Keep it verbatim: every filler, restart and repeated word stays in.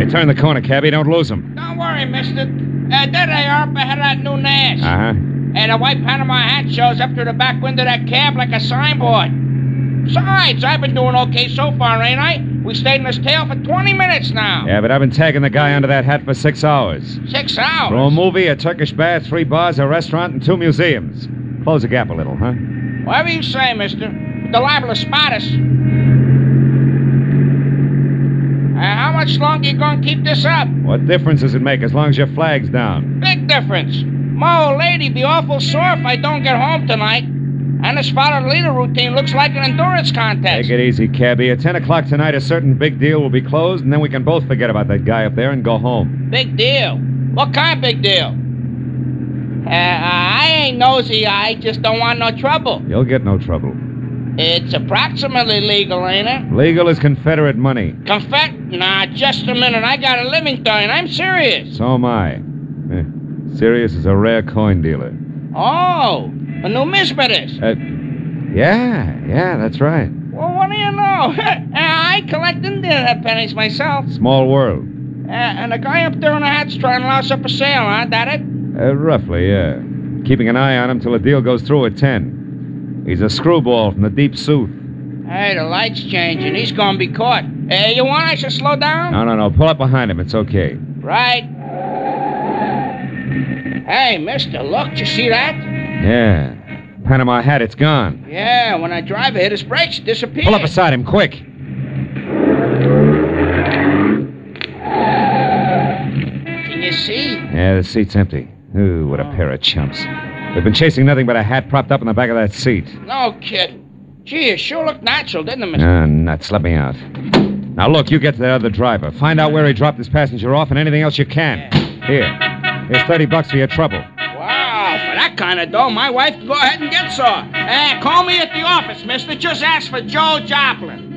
turn the corner, cabbie. Don't lose him. Don't worry, mister. Uh, there they are up ahead of that new Nash. Uh-huh. And a white Panama hat shows up through the back window of that cab like a signboard. Besides, I've been doing okay so far, ain't I? We stayed in this tail for twenty minutes now. Yeah, but I've been tagging the guy under that hat for six hours. Six hours? For a movie, a Turkish bath, three bars, a restaurant, and two museums. Close the gap a little, huh? Whatever you say, mister. They're liable to spot us. Uh, how much longer you gonna keep this up? What difference does it make as long as your flag's down? Big difference. My old lady'd be awful sore if I don't get home tonight. And this follow-the-leader routine looks like an endurance contest. Take it easy, cabbie. At ten o'clock tonight, a certain big deal will be closed, and then we can both forget about that guy up there and go home. Big deal? What kind of big deal? Uh, I ain't nosy. I just don't want no trouble. You'll get no trouble. It's approximately legal, ain't it? Legal is Confederate money. Confet? Nah, just a minute. I got a living done. I'm serious. So am I. Eh, Sirius is a rare coin dealer. Oh, a numismatist. Uh, yeah, yeah, that's right. Well, what do you know? I collect Indian pennies myself. Small world. Uh, and the guy up there in the hat's trying to louse up a sale, huh? That it? Uh, roughly, yeah. Keeping an eye on him till the deal goes through at ten. He's a screwball from the deep south. Hey, the light's changing. He's gonna be caught. Uh, you want I should slow down? No, no, no. Pull up behind him. It's okay. Right. Hey, mister, look. You see that? Yeah. Panama hat, it's gone. Yeah, when I drive it, hit his brakes, it disappeared. Pull up beside him, quick. Can you see? Yeah, the seat's empty. Ooh, what a pair of chumps. They've been chasing nothing but a hat propped up in the back of that seat. No kidding. Gee, it sure looked natural, didn't it, mister? Ah, nuts. Let me out. Now, look, you get to that other driver. Find out where he dropped his passenger off and anything else you can. Yeah. Here. Here's thirty bucks for your trouble. Wow, for that kind of dough, my wife can go ahead and get some. Uh, call me at the office, mister. Just ask for Joe Joplin.